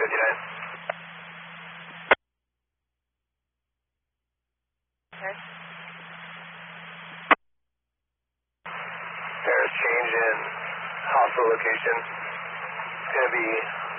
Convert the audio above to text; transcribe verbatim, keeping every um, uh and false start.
fifty-nine. Okay. There's change in hostile location. It's going to be